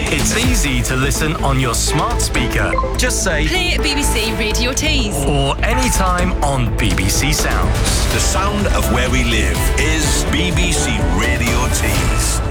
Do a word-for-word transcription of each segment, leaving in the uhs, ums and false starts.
It's easy to listen on your smart speaker. Just say play B B C Radio Tees or anytime on B B C Sounds. The sound of where we live is B B C Radio Tees.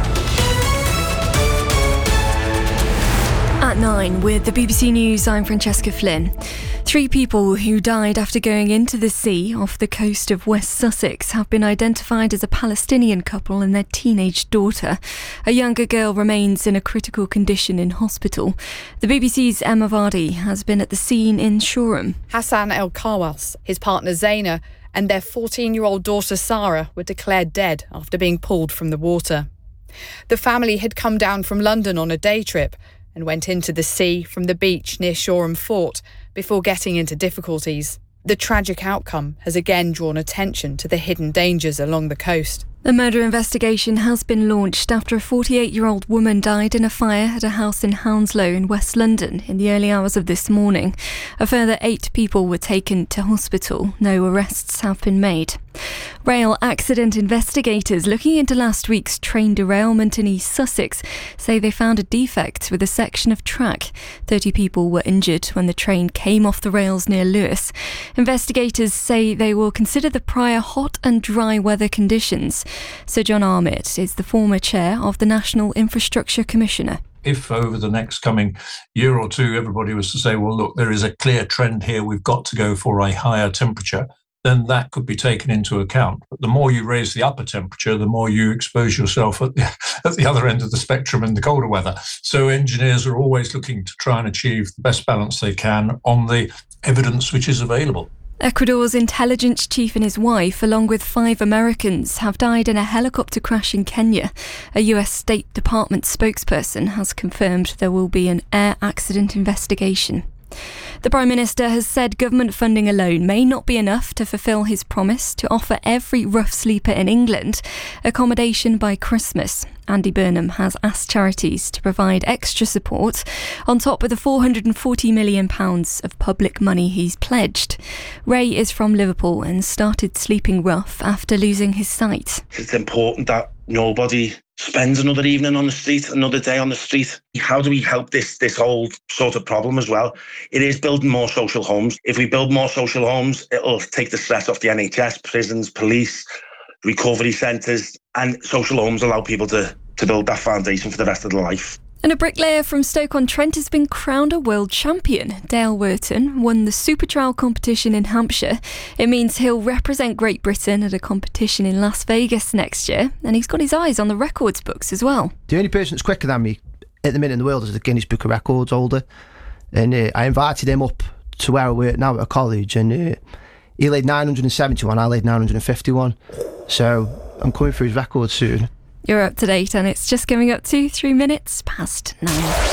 At nine, with the B B C News, I'm Francesca Flynn. Three people who died after going into the sea off the coast of West Sussex have been identified as a Palestinian couple and their teenage daughter. A younger girl remains in a critical condition in hospital. The B B C's Emma Vardy has been at the scene in Shoreham. Hassan El Kawas, his partner Zaina, and their fourteen-year-old daughter Sarah were declared dead after being pulled from the water. The family had come down from London on a day trip and went into the sea from the beach near Shoreham Fort before getting into difficulties. The tragic outcome has again drawn attention to the hidden dangers along the coast. A murder investigation has been launched after a forty-eight-year-old woman died in a fire at a house in Hounslow in West London in the early hours of this morning. A further eight people were taken to hospital. No arrests have been made. Rail accident investigators looking into last week's train derailment in East Sussex say they found a defect with a section of track. thirty people were injured when the train came off the rails near Lewes. Investigators say they will consider the prior hot and dry weather conditions. Sir John Armitt is the former chair of the National Infrastructure Commissioner. If over the next coming year or two everybody was to say, well, look, there is a clear trend here, we've got to go for a higher temperature, then that could be taken into account. But the more you raise the upper temperature, the more you expose yourself at the, at the other end of the spectrum in the colder weather. So engineers are always looking to try and achieve the best balance they can on the evidence which is available. Ecuador's intelligence chief and his wife, along with five Americans, have died in a helicopter crash in Kenya. A U S State Department spokesperson has confirmed there will be an air accident investigation. The Prime Minister has said government funding alone may not be enough to fulfil his promise to offer every rough sleeper in England accommodation by Christmas. Andy Burnham has asked charities to provide extra support on top of the four hundred forty million pounds of public money he's pledged. Ray is from Liverpool and started sleeping rough after losing his sight. It's important that nobody spends another evening on the street, another day on the street. How do we help this this whole sort of problem as well? It is building more social homes. If we build more social homes, it'll take the stress off the N H S, prisons, police, recovery centres, and social homes allow people to, to build that foundation for the rest of their life. And a bricklayer from Stoke-on-Trent has been crowned a world champion. Dale Wurton won the Super Trowel competition in Hampshire. It means he'll represent Great Britain at a competition in Las Vegas next year, and he's got his eyes on the records books as well. The only person that's quicker than me at the minute in the world is the Guinness Book of Records holder, and uh, I invited him up to where I work now at a college, and uh, he laid nine hundred seventy-one, I laid nine hundred fifty-one, so I'm coming for his record soon. You're up to date, and it's just coming up to three minutes past nine.